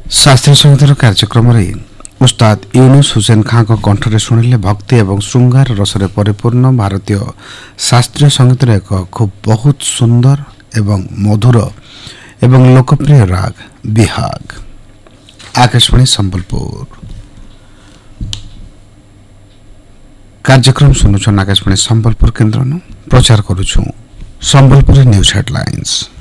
शास्त्रीय संगीतर कार्यक्रम रे उस्ताद यूनुस हुसैन खां को कंठरे शुणिले भक्ति एवं श्रृंगार रसरे परिपूर्ण भारतीय शास्त्रीय संगीतर एक खूब बहुत सुंदर एवं मधुर एवं लोकप्रिय राग बिहाग। आकाशवाणी संबलपुर कार्यक्रम सुनुछन। आकाशवाणी संबलपुर केन्द्र प्रचार करुछु संबलपुर न्यूज हेडलाइंस।